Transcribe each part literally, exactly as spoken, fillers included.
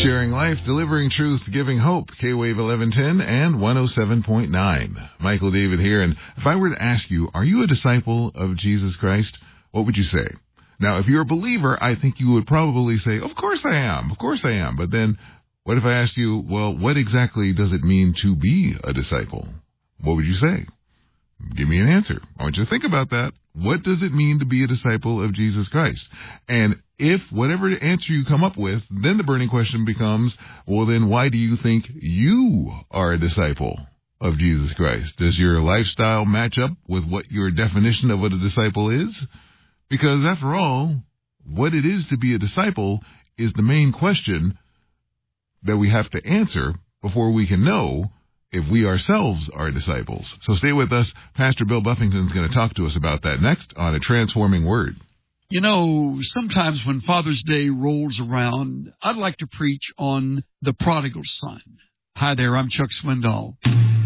Sharing life, delivering truth, giving hope. K-Wave eleven ten and one oh seven point nine. Michael David here. And if I were to ask you, are you a disciple of Jesus Christ? What would you say? Now, if you're a believer, I think you would probably say, of course I am. Of course I am. But then what if I asked you, well, what exactly does it mean to be a disciple? What would you say? Give me an answer. I want you to think about that. What does it mean to be a disciple of Jesus Christ? And if whatever answer you come up with, then the burning question becomes, well, then why do you think you are a disciple of Jesus Christ? Does your lifestyle match up with what your definition of what a disciple is? Because after all, what it is to be a disciple is the main question that we have to answer before we can know if we ourselves are disciples. So stay with us. Pastor Bill Buffington is going to talk to us about that next on A Transforming Word. You know, sometimes when Father's Day rolls around, I'd like to preach on the prodigal son. Hi there, I'm Chuck Swindoll.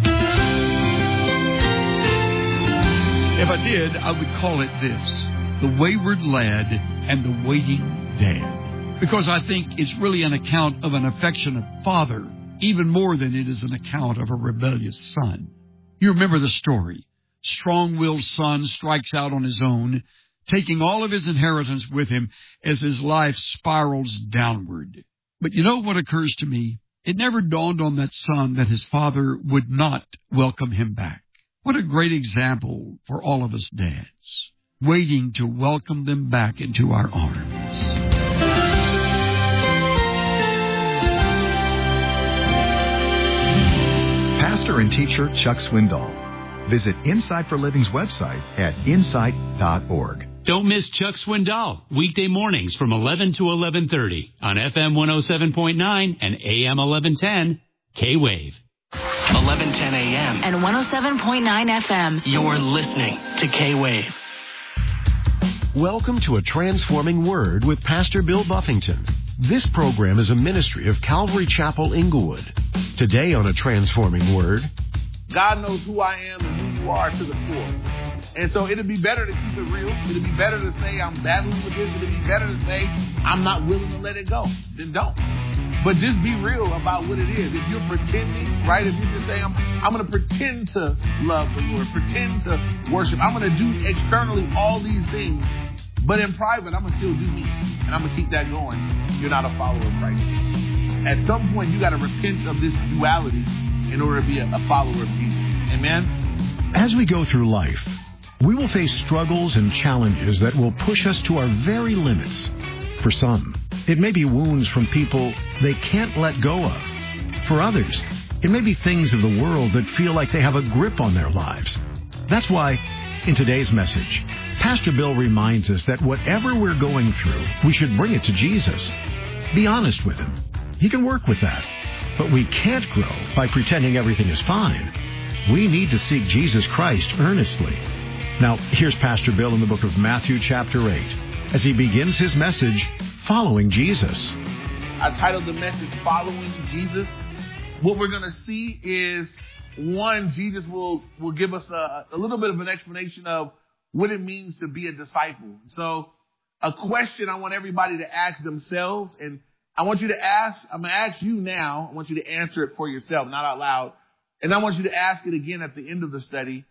If I did, I would call it this: the wayward lad and the waiting dad. Because I think it's really an account of an affectionate father, even more than it is an account of a rebellious son. You remember the story. Strong-willed son strikes out on his own, taking all of his inheritance with him as his life spirals downward. But you know what occurs to me? It never dawned on that son that his father would not welcome him back. What a great example for all of us dads, waiting to welcome them back into our arms. Pastor and teacher Chuck Swindoll. Visit Insight for Living's website at insight dot org. Don't miss Chuck Swindoll, weekday mornings from eleven to eleven thirty on F M one oh seven point nine and A M eleven ten, K-Wave. eleven ten A M and one oh seven point nine F M. You're listening to K-Wave. Welcome to A Transforming Word with Pastor Bill Buffington. This program is a ministry of Calvary Chapel, Inglewood. Today on A Transforming Word, God knows who I am and who you are to the core. And so it'd be better to keep it real. It'd be better to say I'm battling with this. It'd be better to say I'm not willing to let it go. Then don't. But just be real about what it is. If you're pretending, right? If you just say, I'm, I'm going to pretend to love the Lord, pretend to worship. I'm going to do externally all these things. But in private, I'm going to still do me. And I'm going to keep that going. You're not a follower of Christ. At some point, you got to repent of this duality in order to be a, a follower of Jesus. Amen? As we go through life, we will face struggles and challenges that will push us to our very limits. For some, it may be wounds from people they can't let go of. For others, it may be things of the world that feel like they have a grip on their lives. That's why, in today's message, Pastor Bill reminds us that whatever we're going through, we should bring it to Jesus. Be honest with Him. He can work with that. But we can't grow by pretending everything is fine. We need to seek Jesus Christ earnestly. Now, here's Pastor Bill in the book of Matthew chapter eight, as he begins his message, Following Jesus. I titled the message, Following Jesus. What we're going to see is, one, Jesus will, will give us a, a little bit of an explanation of what it means to be a disciple. So a question I want everybody to ask themselves, and I want you to ask, I'm going to ask you now, I want you to answer it for yourself, not out loud. And I want you to ask it again at the end of the study.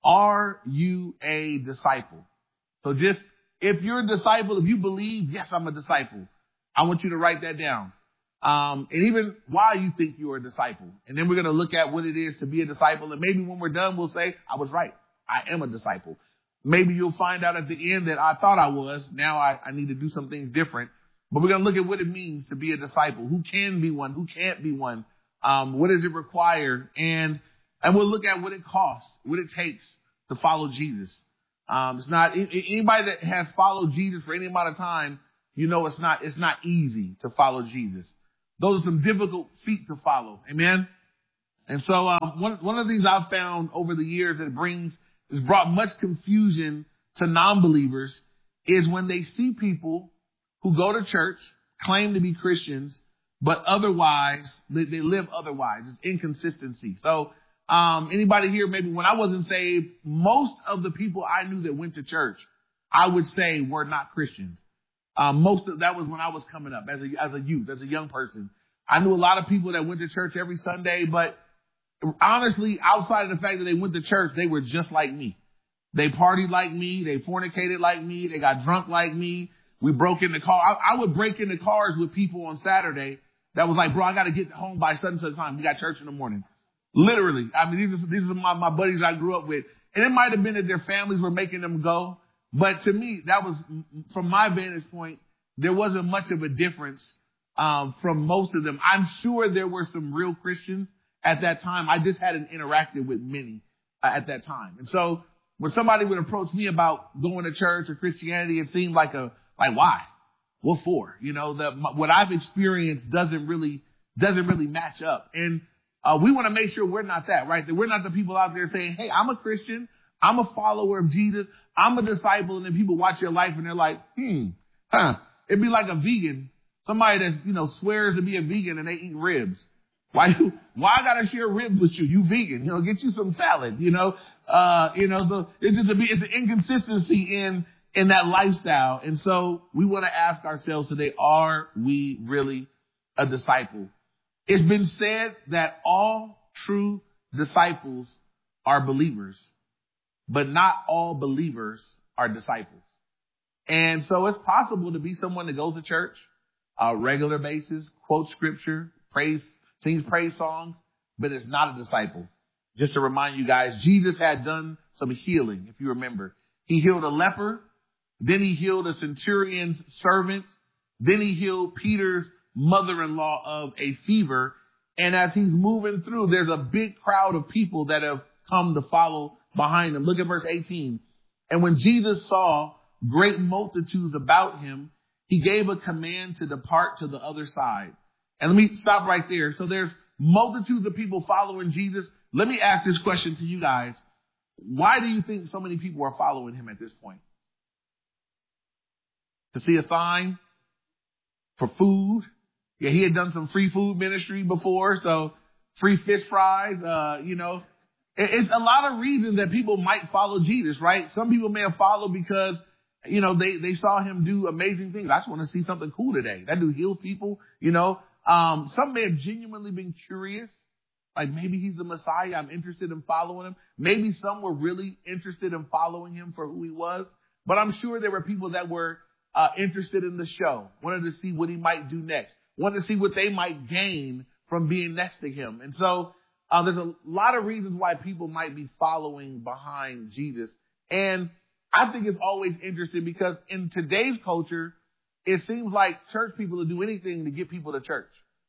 Are you a disciple? So just, if you're a disciple, if you believe, yes, I'm a disciple, I want you to write that down. Um, and even why you think you're a disciple. And then we're going to look at what it is to be a disciple. And maybe when we're done, we'll say, I was right. I am a disciple. Maybe you'll find out at the end that I thought I was. Now I, I need to do some things different. But we're going to look at what it means to be a disciple. Who can be one? Who can't be one? Um, what does it require? And, and we'll look at what it costs, what it takes to follow Jesus. Um, it's not, anybody that has followed Jesus for any amount of time, you know, it's not, it's not easy to follow Jesus. Those are some difficult feet to follow. Amen. And so, um, one, one of the things I've found over the years that brings, has brought much confusion to non-believers is when they see people who go to church, claim to be Christians, but otherwise, they, they live otherwise. It's inconsistency. So, um, anybody here, maybe when I wasn't saved, most of the people I knew that went to church, I would say were not Christians. Um, most of that was when I was coming up as a, as a youth, as a young person. I knew a lot of people that went to church every Sunday, but honestly, outside of the fact that they went to church, they were just like me. They partied like me. They fornicated like me. They got drunk like me. We broke into car. I, I would break into cars with people on Saturday that was like, bro, I got to get home by such and such time. We got church in the morning. Literally. I mean, these are, these are my, my buddies I grew up with. And it might have been that their families were making them go. But to me, that was, from my vantage point, there wasn't much of a difference um, from most of them. I'm sure there were some real Christians at that time. I just hadn't interacted with many uh, at that time. And so when somebody would approach me about going to church or Christianity, it seemed like a, like, why? What for? You know, the, what I've experienced doesn't really, doesn't really match up. And uh, we want to make sure we're not that, right? That we're not the people out there saying, hey, I'm a Christian. I'm a follower of Jesus. I'm a disciple. And then people watch your life and they're like, hmm, huh. It'd be like a vegan, somebody that, you know, swears to be a vegan and they eat ribs. Why, you, why I gotta share ribs with you? You vegan, you know, get you some salad, you know, uh, you know, so it's just a, it's an inconsistency in, in that lifestyle. And so we want to ask ourselves today, are we really a disciple? It's been said that all true disciples are believers, but not all believers are disciples. And so it's possible to be someone that goes to church on a regular basis, quotes scripture, prays, sings praise songs, but is not a disciple. Just to remind you guys, Jesus had done some healing, if you remember. He healed a leper. Then he healed a centurion's servant. Then he healed Peter's mother-in-law of a fever. And as he's moving through, there's a big crowd of people that have come to follow behind him. Look at verse eighteen. And when Jesus saw great multitudes about him, he gave a command to depart to the other side. And let me stop right there. So there's multitudes of people following Jesus. Let me ask this question to you guys. Why do you think so many people are following him at this point? To see a sign? For food? Yeah, he had done some free food ministry before, so free fish fries, uh, you know. It's a lot of reasons that people might follow Jesus, right? Some people may have followed because, you know, they, they saw him do amazing things. I just want to see something cool today. That dude heals people, you know. Um, some may have genuinely been curious. Like maybe he's the Messiah. I'm interested in following him. Maybe some were really interested in following him for who he was. But I'm sure there were people that were uh, interested in the show, wanted to see what he might do next, wanted to see what they might gain from being next to him. And so uh, there's a lot of reasons why people might be following behind Jesus. And I think it's always interesting because in today's culture, it seems like church people will do anything to get people to church.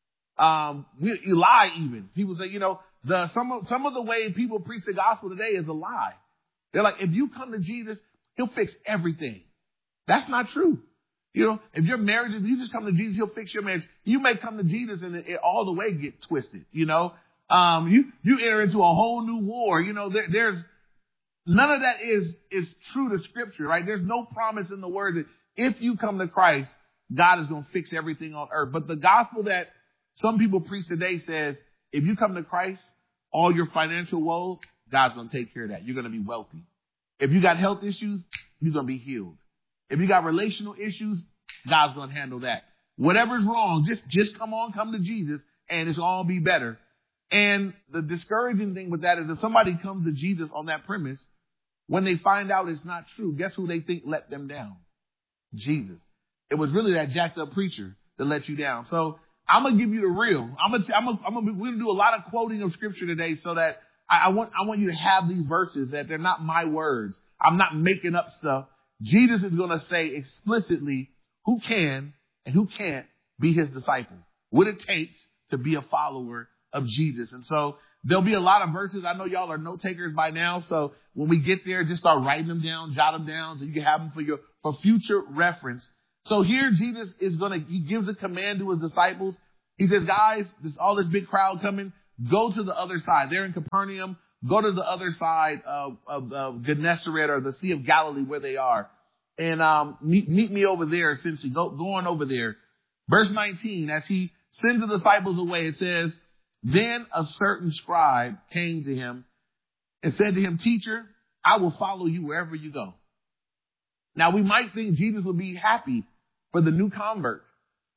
Um, we, you lie even. People say, you know, the, some of, some of the way people preach the gospel today is a lie. They're like, if you come to Jesus, he'll fix everything. That's not true. You know, if your marriage, if you just come to Jesus, he'll fix your marriage. You may come to Jesus and it, it all the way get twisted. You know, um, you, you enter into a whole new war. You know, there, there's none of that is, is true to scripture, right? There's no promise in the word that if you come to Christ, God is going to fix everything on earth. But the gospel that some people preach today says, if you come to Christ, all your financial woes, God's going to take care of that. You're going to be wealthy. If you got health issues, you're going to be healed. If you got relational issues, God's going to handle that. Whatever's wrong, just, just come on, come to Jesus, and it's all be better. And the discouraging thing with that is if somebody comes to Jesus on that premise, when they find out it's not true, guess who they think let them down? Jesus. It was really that jacked up preacher that let you down. So I'm going to give you the real. I'm going to, I'm going to, I'm going to, we're going to do a lot of quoting of scripture today so that I, I want, I want you to have these verses that they're not my words. I'm not making up stuff. Jesus is going to say explicitly who can and who can't be his disciple, what it takes to be a follower of Jesus. And so there'll be a lot of verses. I know y'all are note takers by now. So when we get there, just start writing them down, jot them down so you can have them for your, for future reference. So here Jesus is going to, he gives a command to his disciples. He says, guys, there's all this big crowd coming. Go to the other side. They're in Capernaum. Go to the other side of, of, of Gennesaret or the Sea of Galilee where they are. And, um, meet, meet me over there, essentially. Go, going over there. Verse nineteen, as he sends the disciples away, it says, then a certain scribe came to him and said to him, teacher, I will follow you wherever you go. Now we might think Jesus would be happy for the new convert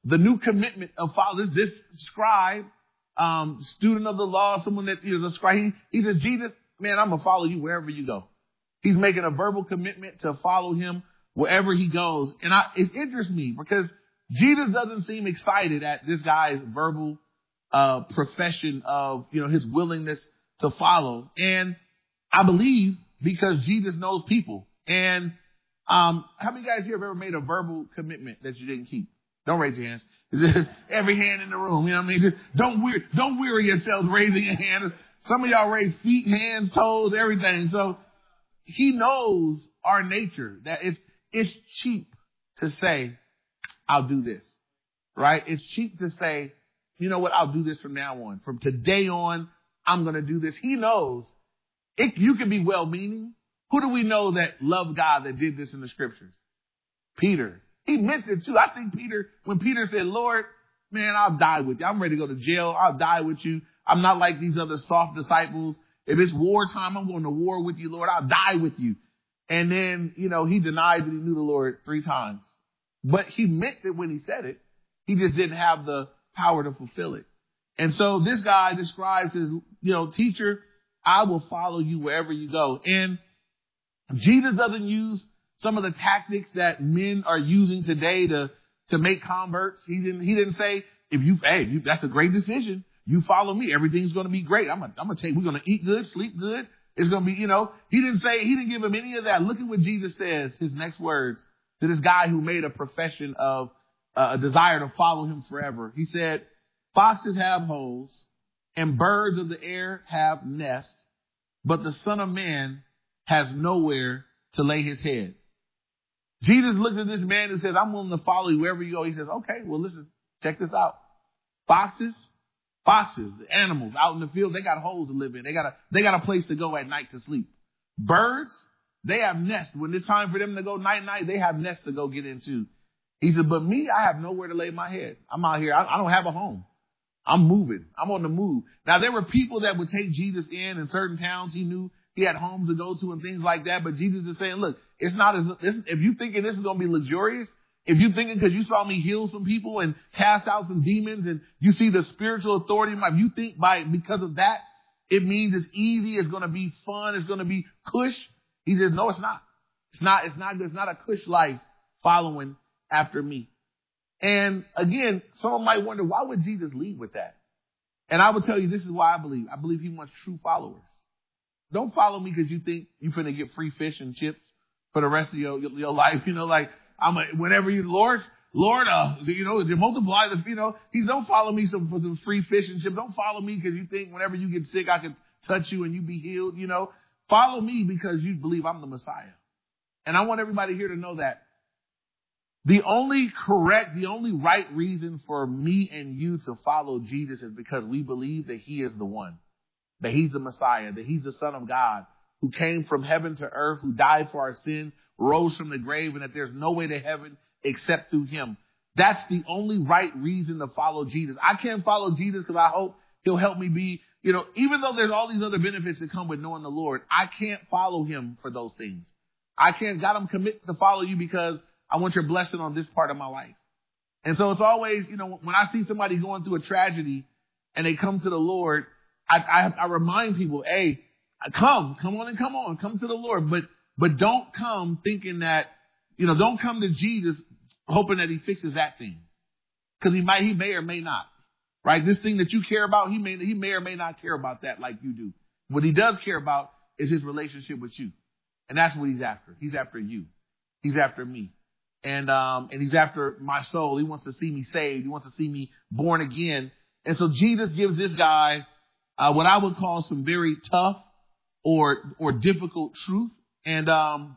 the new commitment of followers. This scribe, um, student of the law, someone that is a scribe, he, he says, Jesus, man, I'm going to follow you wherever you go. He's making a verbal commitment to follow him wherever he goes. And I, it interests me because Jesus doesn't seem excited at this guy's verbal uh, profession of, you know, his willingness to follow. And I believe because Jesus knows people. And um, how many guys here have ever made a verbal commitment that you didn't keep? Don't raise your hands. It's just every hand in the room. You know what I mean? Just don't weary, don't weary yourselves raising your hands. Some of y'all raise feet, hands, toes, everything. So he knows our nature, that it's, it's cheap to say, I'll do this, right? It's cheap to say, you know what? I'll do this from now on. From today on, I'm going to do this. He knows it, you can be well-meaning. Who do we know that loved God that did this in the scriptures? Peter. He meant it too. I think Peter, when Peter said, Lord, man, I'll die with you. I'm ready to go to jail. I'll die with you. I'm not like these other soft disciples. If it's wartime, I'm going to war with you, Lord. I'll die with you. And then, you know, he denied that he knew the Lord three times. But he meant it when he said it. He just didn't have the power to fulfill it. And so this guy describes his, you know, teacher, I will follow you wherever you go. And Jesus doesn't use some of the tactics that men are using today to, to make converts. He didn't, he didn't say, if you, hey, you, that's a great decision. You follow me. Everything's going to be great. I'm going I'm to take, we're going to eat good, sleep good. It's going to be, you know, he didn't say, he didn't give him any of that. Look at what Jesus says, his next words to this guy who made a profession of uh, a desire to follow him forever. He said, foxes have holes and birds of the air have nests, but the Son of Man has nowhere to lay his head. Jesus looked at this man and says, I'm willing to follow you wherever you go. He says, okay, well, listen, check this out. Foxes, foxes, the animals out in the field, they got holes to live in. They got a, they got a place to go at night to sleep. Birds, they have nests. When it's time for them to go night night, they have nests to go get into. He said, but me, I have nowhere to lay my head. I'm out here. I, I don't have a home. I'm moving. I'm on the move. Now, there were people that would take Jesus in in certain towns. He knew he had homes to go to and things like that. But Jesus is saying, look, it's not as, it's, if you thinking this is going to be luxurious, if you thinking because you saw me heal some people and cast out some demons and you see the spiritual authority in my life, you think by, because of that, it means it's easy, it's going to be fun, it's going to be cush. He says, no, it's not. It's not, it's not, it's not a cush life following after me. And again, someone might wonder, why would Jesus lead with that? And I would tell you, this is why I believe. I believe he wants true followers. Don't follow me because you think you're finna get free fish and chips for the rest of your, your life. You know, like, I'm a, whenever you, Lord, Lord, uh, you know, you multiply the, you know, he's don't follow me some, for some free fish and chips. Don't follow me because you think whenever you get sick, I can touch you and you be healed. You know, follow me because you believe I'm the Messiah. And I want everybody here to know that the only correct, the only right reason for me and you to follow Jesus is because we believe that he is the one, that he's the Messiah, that he's the Son of God who came from heaven to earth, who died for our sins, rose from the grave, and that there's no way to heaven except through him. That's the only right reason to follow Jesus. I can't follow Jesus because I hope he'll help me be, you know, even though there's all these other benefits that come with knowing the Lord, I can't follow him for those things. I can't, God, I'm committed to follow you because I want your blessing on this part of my life. And so it's always, you know, when I see somebody going through a tragedy and they come to the Lord, I, I, I remind people, hey, come, come on and come on, come to the Lord. But, but don't come thinking that, you know, don't come to Jesus hoping that he fixes that thing. Cause he might, he may or may not, right? This thing that you care about, he may, he may or may not care about that like you do. What he does care about is his relationship with you. And that's what he's after. He's after you. He's after me. And, um, and he's after my soul. He wants to see me saved. He wants to see me born again. And so Jesus gives this guy, uh, what I would call some very tough or, or difficult truth. And, um,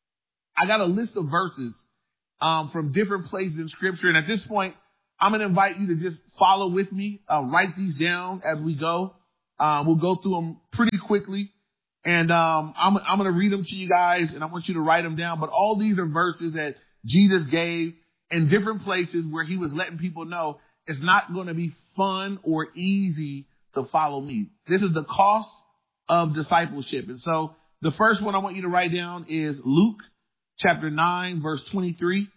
I got a list of verses, um, from different places in scripture. And at this point, I'm going to invite you to just follow with me, uh, write these down as we go. Uh, we'll go through them pretty quickly. And, um, I'm, I'm going to read them to you guys and I want you to write them down. But all these are verses that Jesus gave in different places where he was letting people know it's not going to be fun or easy to follow me. This is the cost of discipleship. And so the first one I want you to write down is Luke chapter nine, verse twenty-three.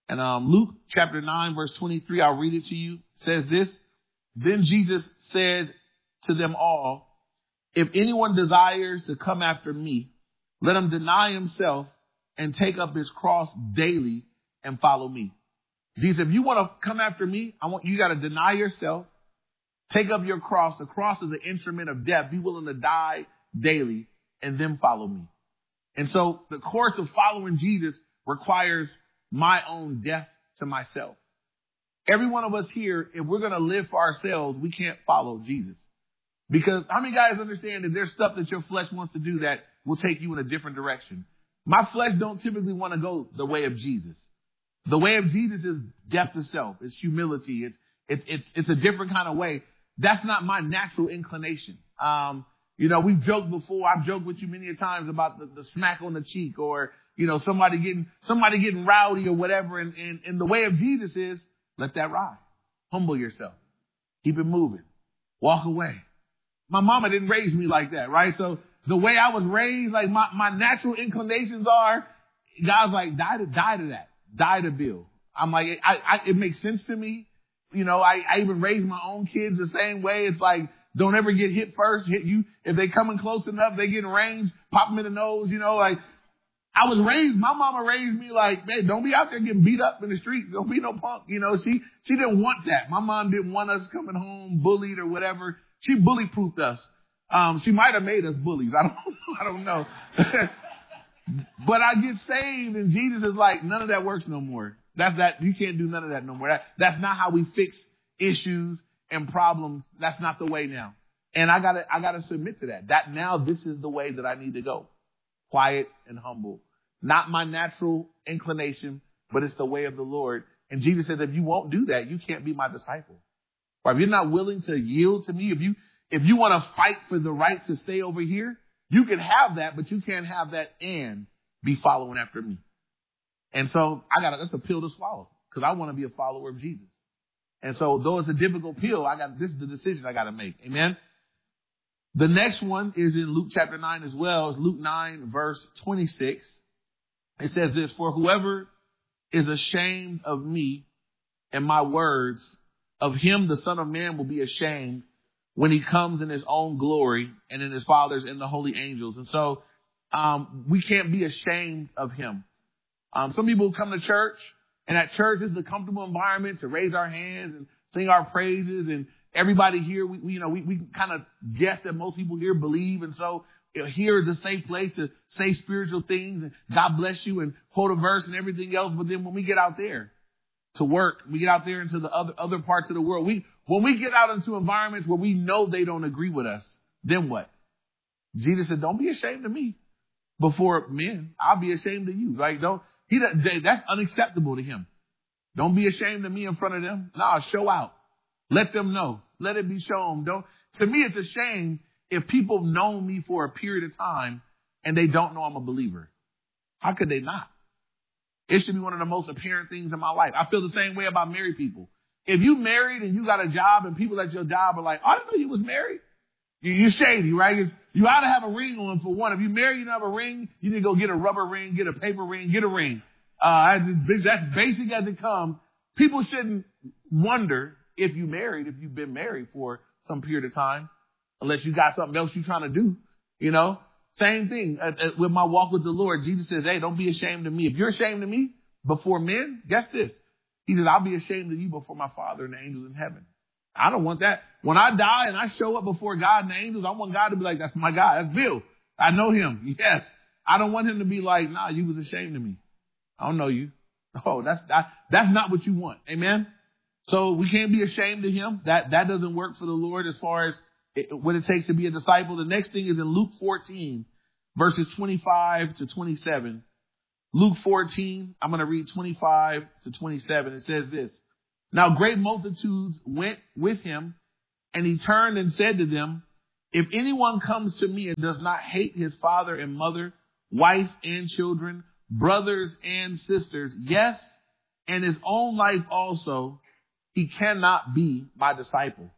And um, Luke chapter nine, verse twenty-three, I'll read it to you. It says this: Then Jesus said to them all, if anyone desires to come after me, let him deny himself and take up his cross daily and follow me. Jesus, if you want to come after me, I want you got to deny yourself, take up your cross. The cross is an instrument of death. Be willing to die daily and then follow me. And so the course of following Jesus requires my own death to myself. Every one of us here, if we're going to live for ourselves, we can't follow Jesus. Because how many guys understand that there's stuff that your flesh wants to do that will take you in a different direction? My flesh don't typically want to go the way of Jesus. The way of Jesus is death to self. It's humility. It's, it's, it's, it's a different kind of way. That's not my natural inclination. Um, you know, we've joked before. I've joked with you many a times about the, the smack on the cheek or, you know, somebody getting, somebody getting rowdy or whatever. And, and, and the way of Jesus is let that ride. Humble yourself. Keep it moving. Walk away. My mama didn't raise me like that, right? So the way I was raised, like my, my natural inclinations are, God's like, die to, die to that. Die to Bill. I'm like, I, I, it makes sense to me. You know, I, I even raise my own kids the same way. It's like, don't ever get hit first. Hit you. If they coming close enough, they get in range, pop them in the nose, you know, like I was raised, my mama raised me like, man, don't be out there getting beat up in the streets. Don't be no punk. You know, she, she didn't want that. My mom didn't want us coming home bullied or whatever. She bully-proofed us. Um, she might have made us bullies. I don't, I don't know. But I get saved and Jesus is like, none of that works no more. That's that. You can't do none of that no more. That, that's not how we fix issues and problems. That's not the way now. And I gotta, I gotta submit to that. That now this is the way that I need to go. Quiet and humble. Not my natural inclination, but it's the way of the Lord. And Jesus says, if you won't do that, you can't be my disciple. Or if you're not willing to yield to me, if you, if you want to fight for the right to stay over here, you can have that, but you can't have that and be following after me. And so I got that's a pill to swallow because I want to be a follower of Jesus. And so though it's a difficult pill, I got, this is the decision I got to make. Amen. The next one is in Luke chapter nine as well. It's Luke nine verse twenty-six. It says this: for whoever is ashamed of me and my words, of him the Son of Man will be ashamed when he comes in his own glory and in his Father's and the holy angels. And so um, we can't be ashamed of him. Um, some people come to church, and at church is a comfortable environment to raise our hands and sing our praises. And everybody here, we, we you know, we, we kind of guess that most people here believe. And so you know, here is a safe place to say spiritual things and God bless you and quote a verse and everything else. But then when we get out there to work, we get out there into the other, other parts of the world. We, when we get out into environments where we know they don't agree with us, then what? Jesus said, don't be ashamed of me before men. I'll be ashamed of you. Right? Don't, he, that's unacceptable to him. Don't be ashamed of me in front of them. Nah, show out. Let them know. Let it be shown. Don't, to me, it's a shame if people know me for a period of time and they don't know I'm a believer. How could they not? It should be one of the most apparent things in my life. I feel the same way about married people. If you married and you got a job and people at your job are like, oh, I didn't know you was married. You, you're shady, right? It's, you ought to have a ring on for one. If you married, you don't have a ring, you need to go get a rubber ring, get a paper ring, get a ring. Uh, that's, that's basic as it comes. People shouldn't wonder if you married, if you've been married for some period of time, unless you got something else you're trying to do, you know? Same thing uh, uh, with my walk with the Lord. Jesus says, hey, don't be ashamed of me. If you're ashamed of me before men, guess this. He says, I'll be ashamed of you before my Father and the angels in heaven. I don't want that. When I die and I show up before God and the angels, I want God to be like, that's my God. That's Bill. I know him. Yes. I don't want him to be like, nah, you was ashamed of me. I don't know you. Oh, that's, that, that's not what you want. Amen. So we can't be ashamed of him. That, that doesn't work for the Lord as far as it, what it takes to be a disciple. The next thing is in Luke fourteen, verses twenty-five to twenty-seven. Luke fourteen, I'm going to read twenty-five to twenty-seven. It says this: now great multitudes went with him, and he turned and said to them, if anyone comes to me and does not hate his father and mother, wife and children, brothers and sisters, yes, and his own life also, he cannot be my disciple.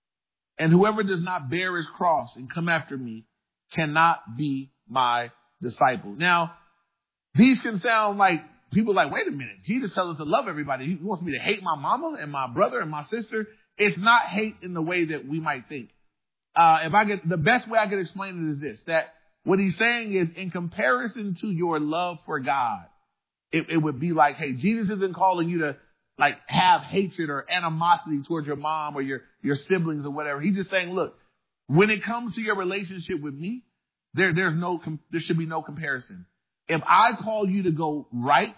And whoever does not bear his cross and come after me cannot be my disciple. Now, these can sound like people are like, wait a minute. Jesus tells us to love everybody. He wants me to hate my mama and my brother and my sister. It's not hate in the way that we might think. Uh, if I get, the best way I can explain it is this, that what he's saying is in comparison to your love for God, it, it would be like, hey, Jesus isn't calling you to like have hatred or animosity towards your mom or your, your siblings or whatever. He's just saying, look, when it comes to your relationship with me, there, there's no, there should be no comparison. If I call you to go right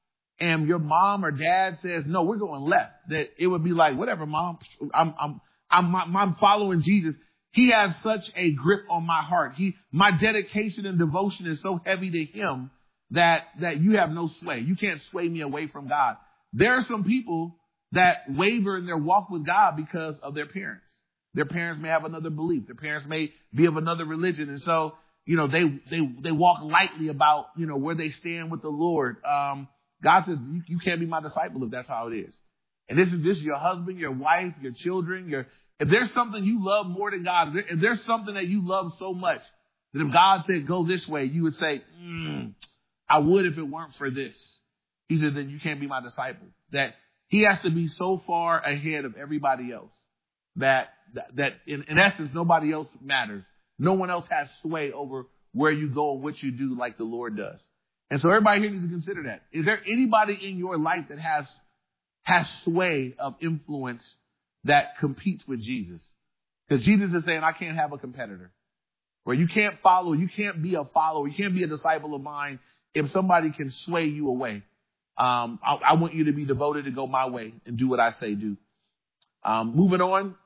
and your mom or dad says, no, we're going left, that it would be like, whatever, mom, I'm, I'm, I'm, I'm following Jesus. He has such a grip on my heart. He, my dedication and devotion is so heavy to him that, that you have no sway. You can't sway me away from God. There are some people that waver in their walk with God because of their parents. Their parents may have another belief. Their parents may be of another religion. And so, you know, they, they, they walk lightly about, you know, where they stand with the Lord. Um, God says, you, you can't be my disciple if that's how it is. And this is, this is your husband, your wife, your children, your, if there's something you love more than God, if there's something that you love so much that if God said, go this way, you would say, mm, I would if it weren't for this. He said, then you can't be my disciple. That he has to be so far ahead of everybody else that, that, that in, in essence, nobody else matters. No one else has sway over where you go and what you do like the Lord does. And so everybody here needs to consider that. Is there anybody in your life that has, has sway of influence that competes with Jesus? Because Jesus is saying, I can't have a competitor. Where you can't follow, you can't be a follower, you can't be a disciple of mine if somebody can sway you away. Um, I, I want you to be devoted to go my way and do what I say do. Um, moving on.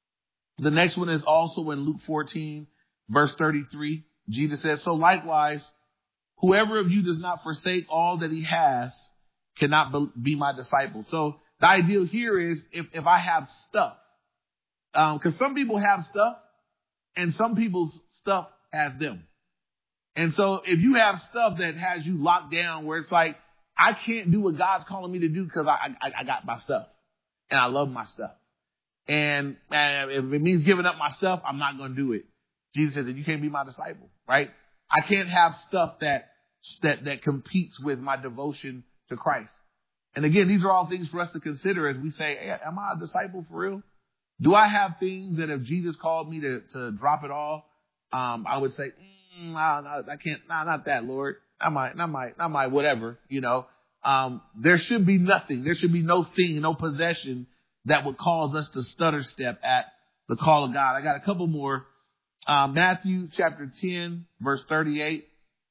The next one is also in Luke fourteen, verse thirty-three. Jesus says, so likewise, whoever of you does not forsake all that he has cannot be my disciple. So the ideal here is if, if I have stuff, um, cause some people have stuff and some people's stuff has them. And so if you have stuff that has you locked down where it's like, I can't do what God's calling me to do because I, I, I got my stuff and I love my stuff. And uh, if it means giving up my stuff, I'm not going to do it. Jesus says that you can't be my disciple, right? I can't have stuff that, that, that competes with my devotion to Christ. And again, these are all things for us to consider as we say, hey, am I a disciple for real? Do I have things that if Jesus called me to, to drop it all, um, I would say, mm, nah, nah, I can't, nah, not that, Lord. Not my, not my, not my whatever, you know. Um, there should be nothing. There should be no thing, no possession that would cause us to stutter step at the call of God. I got a couple more. Uh, Matthew chapter ten, verse thirty-eight.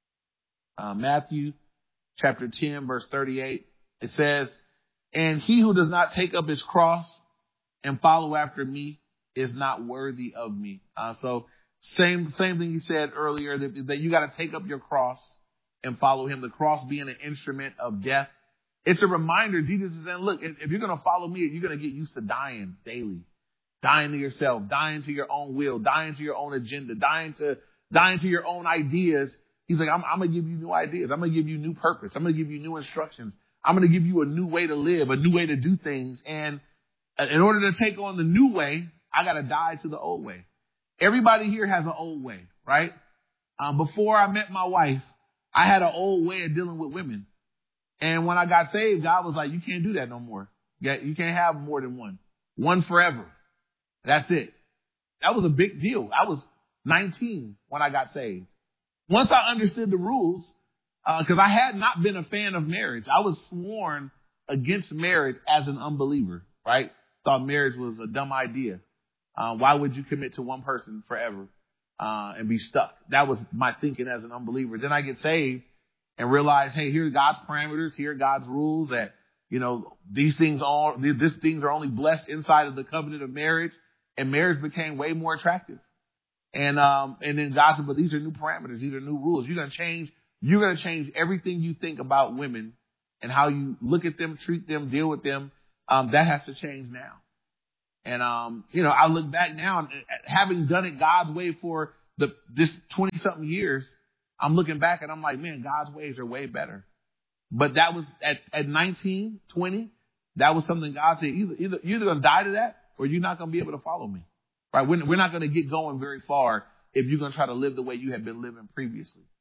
Uh, Matthew chapter ten, verse thirty-eight. It says, and he who does not take up his cross and follow after me is not worthy of me. Uh, so same, same thing you said earlier, that, that you got to take up your cross and follow him. The cross being an instrument of death. It's a reminder. Jesus is saying, look, if, if you're going to follow me, you're going to get used to dying daily, dying to yourself, dying to your own will, dying to your own agenda, dying to, dying to your own ideas. He's like, I'm, I'm going to give you new ideas. I'm going to give you new purpose. I'm going to give you new instructions. I'm going to give you a new way to live, a new way to do things. And in order to take on the new way, I got to die to the old way. Everybody here has an old way, right? Um, before I met my wife, I had an old way of dealing with women. And when I got saved, God was like, you can't do that no more. You can't have more than one. One forever. That's it. That was a big deal. I was nineteen when I got saved. Once I understood the rules, because uh, I had not been a fan of marriage. I was sworn against marriage as an unbeliever, right? Thought marriage was a dumb idea. Uh, why would you commit to one person forever uh, and be stuck? That was my thinking as an unbeliever. Then I get saved and realize, hey, here are God's parameters. Here are God's rules that, you know, these things are, these things are only blessed inside of the covenant of marriage. And marriage became way more attractive. And, um, and then God said, but these are new parameters. These are new rules. You're going to change. You're going to change everything you think about women and how you look at them, treat them, deal with them. Um, that has to change now. And, um, you know, I look back now, having done it God's way for the, this twenty something years, I'm looking back and I'm like, man, God's ways are way better. But that was at, at nineteen, twenty, that was something God said, either, either, you're either going to die to that or you're not going to be able to follow me. Right? We're, we're not going to get going very far if you're going to try to live the way you have been living previously.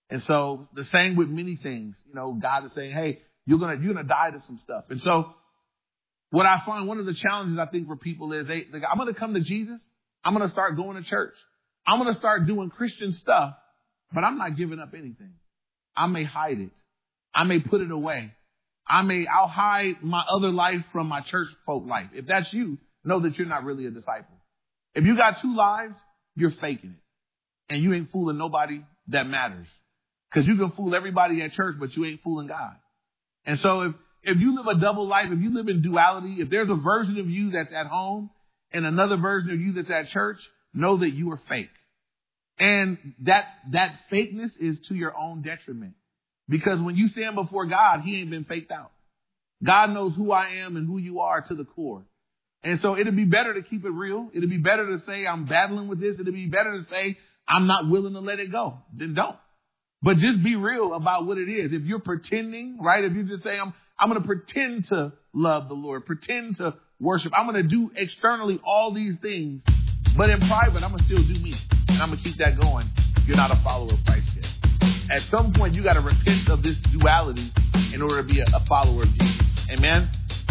And so the same with many things. You know, God is saying, hey, you're going to, you're going to die to some stuff. And so what I find, one of the challenges I think for people is they, they I'm going to come to Jesus. I'm going to start going to church. I'm going to start doing Christian stuff, but I'm not giving up anything. I may hide it. I may put it away. I may, I'll hide my other life from my church folk life. If that's you, know that you're not really a disciple. If you got two lives, you're faking it. And you ain't fooling nobody that matters. Because you can fool everybody at church, but you ain't fooling God. And so if, if you live a double life, if you live in duality, if there's a version of you that's at home and another version of you that's at church, know that you are fake. And that, that fakeness is to your own detriment. Because when you stand before God, he ain't been faked out. God knows who I am and who you are to the core. And so it'd be better to keep it real. It'd be better to say I'm battling with this. It'd be better to say I'm not willing to let it go. Then don't. But just be real about what it is. If you're pretending, right? If you just say I'm, I'm going to pretend to love the Lord, pretend to worship. I'm going to do externally all these things, but in private, I'm going to still do me. And I'm going to keep that going. You're not a follower of Christ yet. At some point, you got to repent of this duality in order to be a, a follower of Jesus. Amen.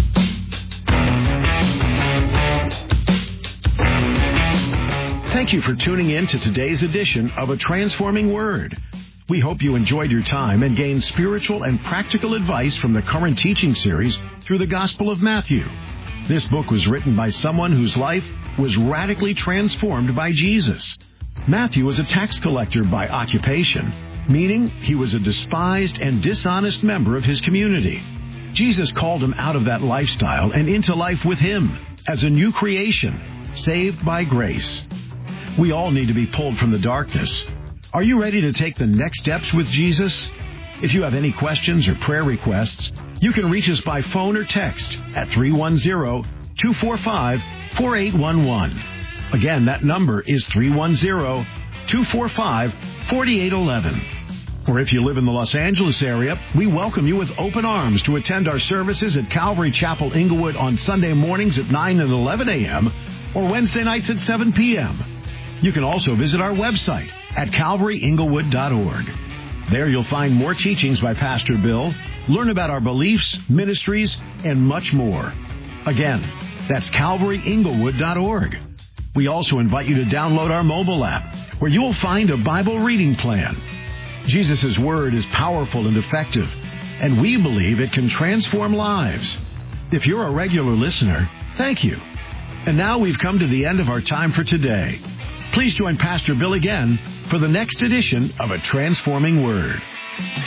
Thank you for tuning in to today's edition of A Transforming Word. We hope you enjoyed your time and gained spiritual and practical advice from the current teaching series through the Gospel of Matthew. This book was written by someone whose life was radically transformed by Jesus. Matthew was a tax collector by occupation, meaning he was a despised and dishonest member of his community. Jesus called him out of that lifestyle and into life with him as a new creation, saved by grace. We all need to be pulled from the darkness. Are you ready to take the next steps with Jesus? If you have any questions or prayer requests, you can reach us by phone or text at three one zero, two four five, four eight one one. Again, that number is three one zero, two four five, four eight one one. Or if you live in the Los Angeles area, we welcome you with open arms to attend our services at Calvary Chapel Inglewood on Sunday mornings at nine and eleven a.m. or Wednesday nights at seven p.m. You can also visit our website at calvary inglewood dot org. There you'll find more teachings by Pastor Bill, learn about our beliefs, ministries, and much more. Again, that's calvary inglewood dot org. We also invite you to download our mobile app, where you will find a Bible reading plan. Jesus' Word is powerful and effective, and we believe it can transform lives. If you're a regular listener, thank you. And now we've come to the end of our time for today. Please join Pastor Bill again for the next edition of A Transforming Word.